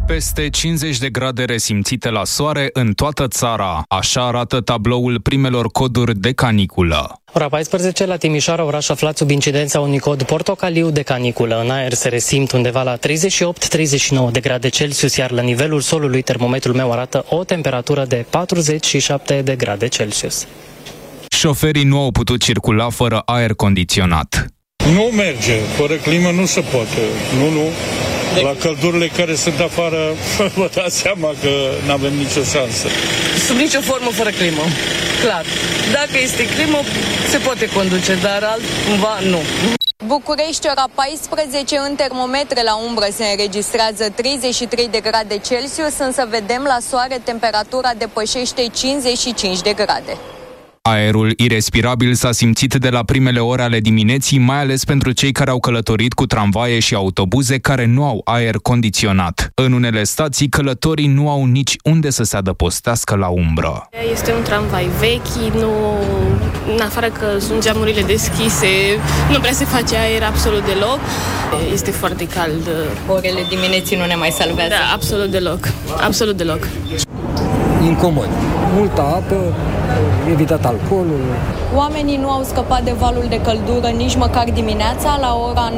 Peste 50 de grade resimțite la soare în toată țara. Așa arată tabloul primelor coduri de caniculă. Ora 14 la Timișoara, oraș aflat sub incidența unui cod portocaliu de caniculă. În aer se resimt undeva la 38-39 de grade Celsius, iar la nivelul solului termometrul meu arată o temperatură de 47 de grade Celsius. Șoferii nu au putut circula fără aer condiționat. Nu merge, fără climă nu se poate. Nu. La căldurile care sunt afară, vă dați seama că nu avem nicio șansă. Sub nicio formă fără climă, clar. Dacă este climă, se poate conduce, dar altcumva nu. București, ora 14, în termometre la umbră se înregistrează 33 de grade Celsius, însă vedem la soare temperatura depășește 55 de grade. Aerul irespirabil s-a simțit de la primele ore ale dimineții, mai ales pentru cei care au călătorit cu tramvaie și autobuze care nu au aer condiționat. În unele stații, călătorii nu au nici unde să se adăpostească la umbră. Este un tramvai vechi, în afară că sunt geamurile deschise, nu prea se face aer absolut deloc. Este foarte cald. Orele dimineții nu ne mai salvează. Da, absolut deloc. Absolut deloc. Incomod. Multă apă, evitat alcoolul. Oamenii nu au scăpat de valul de căldură nici măcar dimineața. La ora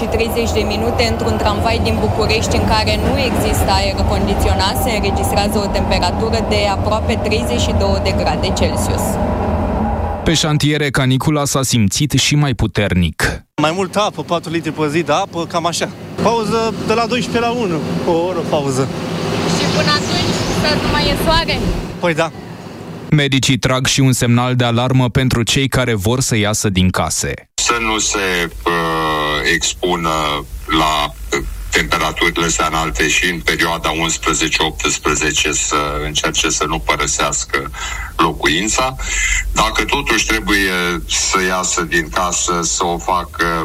9:30 într-un tramvai din București în care nu există aer condiționat se înregistrează o temperatură de aproape 32 de grade Celsius. Pe șantiere, canicula s-a simțit și mai puternic. Mai multă apă, 4 litri pe zi de apă, cam așa. Pauză de la 12 la 1, o oră pauză. Și până atunci să nu mai e soare? Păi da. Medicii trag și un semnal de alarmă pentru cei care vor să iasă din case. Să nu se expună la temperaturile astea înalte și în perioada 11-18 să încerce să nu părăsească locuința. Dacă totuși trebuie să iasă din casă, să o facă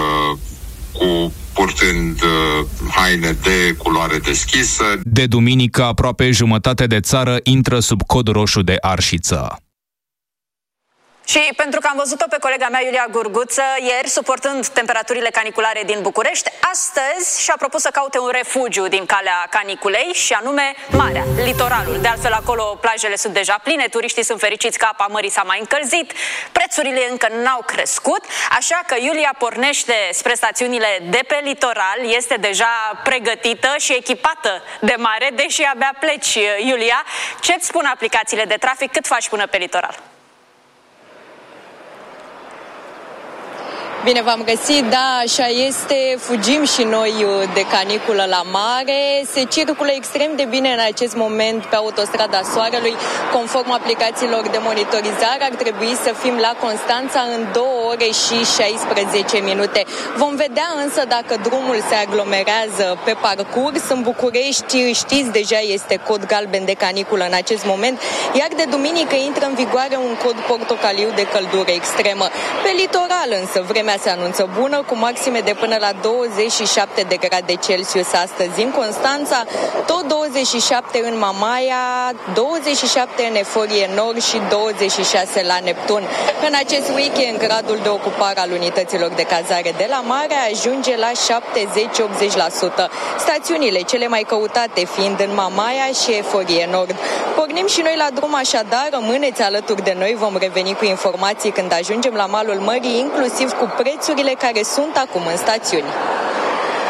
purtând haine de culoare deschisă. De duminică, aproape jumătate de țară intră sub cod roșu de arșiță. Și pentru că am văzut-o pe colega mea, Iulia Gurguță, ieri, suportând temperaturile caniculare din București, astăzi și-a propus să caute un refugiu din calea caniculei, și anume marea, litoralul. De altfel, acolo plajele sunt deja pline, turiștii sunt fericiți că apa mării s-a mai încălzit, prețurile încă n-au crescut, așa că Iulia pornește spre stațiunile de pe litoral, este deja pregătită și echipată de mare, deși abia pleci, Iulia. Ce-ți spun aplicațiile de trafic? Cât faci până pe litoral? Bine v-am găsit, da, așa este, fugim și noi de caniculă la mare, se circulă extrem de bine în acest moment pe autostrada Soarelui, conform aplicațiilor de monitorizare, ar trebui să fim la Constanța în 2 ore și 16 minute. Vom vedea însă dacă drumul se aglomerează pe parcurs. În București, știți, deja este cod galben de caniculă în acest moment, iar de duminică intră în vigoare un cod portocaliu de căldură extremă. Pe litoral însă vremea se anunță bună, cu maxime de până la 27 de grade Celsius astăzi în Constanța, tot 27 în Mamaia, 27 în Eforie Nord și 26 la Neptun. În acest weekend, gradul de ocupare al unităților de cazare de la mare ajunge la 70-80%. Stațiunile cele mai căutate fiind în Mamaia și Eforie Nord. Pornim și noi la drum, așadar, rămâneți alături de noi, vom reveni cu informații când ajungem la malul mării, inclusiv cu prețurile care sunt acum în stațiuni.